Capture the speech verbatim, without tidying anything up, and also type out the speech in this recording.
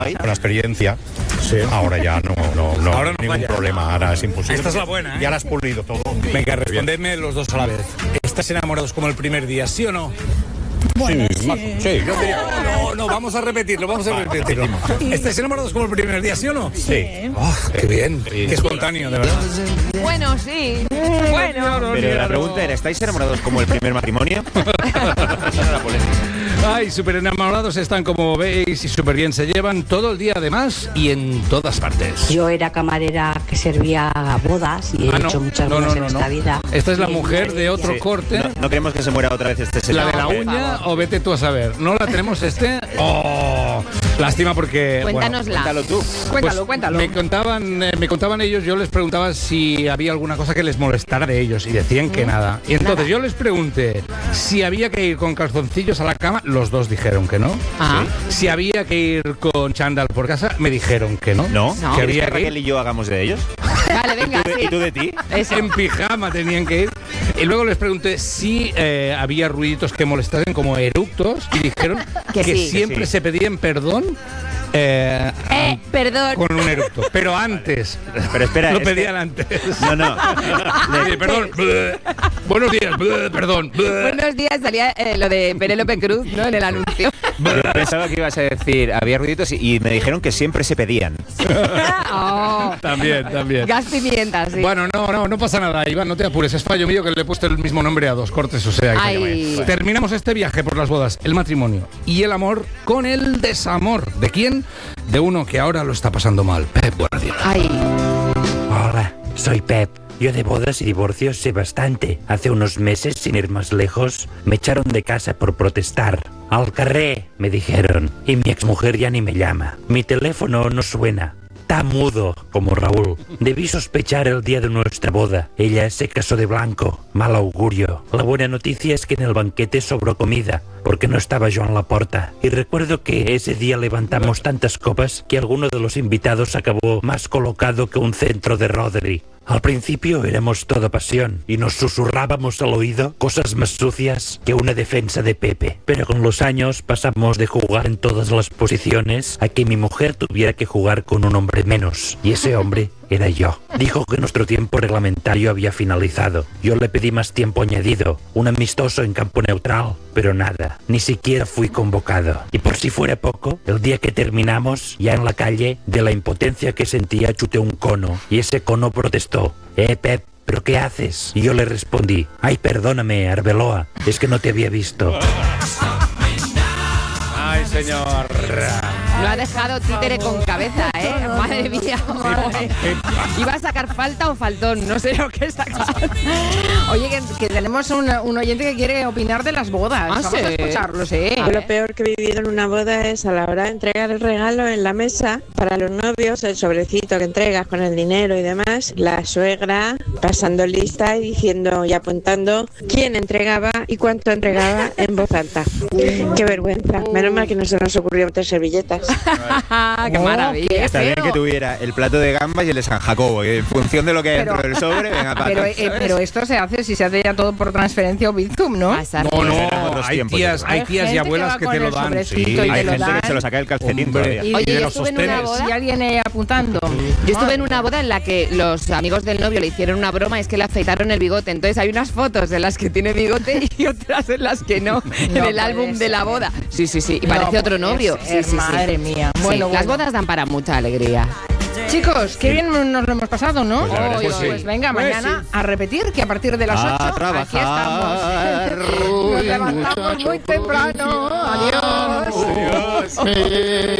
con la experiencia, sí. ahora ya no, no, no, ahora no ningún falla. problema, ahora es imposible. Esta es la buena, ¿eh? Ya la has pulido todo. Venga, respondedme los dos a la vez. ¿Estás enamorados como el primer día, sí o no? Bueno, sí, sí. más- sí, yo diría. No, no, vamos a repetirlo, vamos a repetirlo. ¿Estáis enamorados como el primer día, sí o no? Sí. Oh, qué bien, qué espontáneo, de verdad. Bueno, sí. Bueno. Pero la pregunta era, ¿estáis enamorados como el primer matrimonio? Esa era la polémica. Ay, súper enamorados están, como veis, y súper bien se llevan todo el día además y en todas partes. Yo era camarera que servía a bodas y he Ah, no. hecho muchas No, bodas no, en no, esta no. vida. Esta es la Y mujer de otro Sí. corte. No, no queremos que se muera otra vez este ser. ¿La de la uña o vete tú a saber? ¿No la tenemos este? ¡Oh! Lástima porque... Cuéntanosla. Cuéntalo tú. Cuéntalo, Pues cuéntalo. Me contaban, eh, me contaban ellos, yo les preguntaba si había alguna cosa que les molestara de ellos y decían que nada. Y entonces Nada. yo les pregunté si había que ir con calzoncillos a la cama, los dos dijeron que no. Ah. Si había que ir con chándal por casa, me dijeron que no. ¿No? No. Que ¿Quieres había que que ir Raquel y yo hagamos de ellos? Vale, venga, ¿Y sí. tú de ti? Eso. En pijama tenían que ir. Y luego les pregunté si eh, había ruiditos que molestasen como eructos y dijeron Que que, sí. siempre Que sí. se pedían perdón eh, Eh, perdón. con un eructo. Pero antes. Pero espera, Lo es que- pedían antes. No, no. Oye, perdón. bleh. Buenos días. bleh, Perdón. bleh. Buenos días, salía eh, lo de Penélope Cruz, ¿no? En el anuncio. Yo pensaba que ibas a decir, había ruiditos y, y me dijeron que siempre se pedían. Oh. También, también. Gas pimienta, sí. Bueno, no, no, no pasa nada, Iván, no te apures, es fallo mío que le he puesto el mismo nombre a dos cortes, o sea... que Ay. vaya. Terminamos este viaje por las bodas, el matrimonio y el amor con el desamor. ¿De quién? De uno que ahora lo está pasando mal, Pep Guardiola. Ay. Hola, soy Pep. Yo de bodas y divorcios sé bastante. Hace unos meses, sin ir más lejos, me echaron de casa por protestar. Al carré, me dijeron. Y mi exmujer ya ni me llama. Mi teléfono no suena. Está mudo, como Raúl. Debí sospechar el día de nuestra boda. Ella se casó de blanco. Mal augurio. La buena noticia es que en el banquete sobró comida, porque no estaba Joan Laporta. Y recuerdo que ese día levantamos tantas copas que alguno de los invitados acabó más colocado que un centro de Rodri. Al principio éramos toda pasión y nos susurrábamos al oído cosas más sucias que una defensa de Pepe. Pero con los años pasamos de jugar en todas las posiciones a que mi mujer tuviera que jugar con un hombre menos. Y ese hombre era yo. Dijo que nuestro tiempo reglamentario había finalizado. Yo le pedí más tiempo añadido, un amistoso en campo neutral, pero nada, ni siquiera fui convocado. Y por si fuera poco, el día que terminamos, ya en la calle, de la impotencia que sentía chuté un cono, y ese cono protestó. Eh, Pep, ¿pero qué haces? Y yo le respondí, ay, perdóname, Arbeloa, es que no te había visto. Ay, señor. Lo ha dejado títere con cabeza, ¿eh? Madre mía. Madre. ¿Iba a sacar falta o faltón? No sé lo que sacar. Oye, que, que tenemos un, un oyente que quiere opinar de las bodas. Ah, Vamos sí. a escucharlo, sí. A Lo ver. peor que he vivido en una boda es a la hora de entregar el regalo en la mesa para los novios, el sobrecito que entregas con el dinero y demás, la suegra pasando lista y diciendo y apuntando quién entregaba y cuánto entregaba en voz alta. Qué vergüenza. Menos mal que no se nos ocurrió meter servilletas. ¡Qué maravilla! Está bien feo. que tuviera el plato de gambas y el de San Jacobo, que en función de lo que hay Pero- dentro del sobre, venga, para Pero, eh, pero esto se hace si se hace ya todo por transferencia o Bizum, ¿no? Pasa. No, no, Eran otros hay tiempos, tías, yo hay creo. tías Hay y gente abuelas que va que con te el lo dan. sobrecito Sí, y te hay lo gente dan. que se lo saca del calcetín Hombre. todavía. Y Oye, de yo los estuve en una sostenes. boda. Si alguien eh, apuntando. Yo estuve en una boda en la que los amigos del novio le hicieron una broma, es que le afeitaron el bigote. Entonces hay unas fotos en las que tiene bigote y otras en las que no, en el puede álbum de ser. la boda. Sí, sí, sí. Y No parece otro puede novio. ser, Sí, sí, sí. madre mía. Sí, Bueno, las bueno. bodas dan para mucha alegría. Chicos, qué bien nos lo hemos pasado, ¿no? Pues la verdad es que Pues, sí. pues venga, Pues mañana a repetir que a partir de las A ocho aquí trabajar. estamos. Nos levantamos muy temprano. Adiós. Adiós.